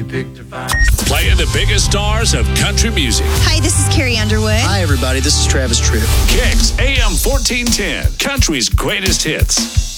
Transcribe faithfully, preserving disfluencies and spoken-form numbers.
picked to find. Playing the biggest stars of country music. Hi, this is Carrie Underwood. Hi, everybody. This is Travis Tritt. Kicks A M fourteen ten, country's greatest hits.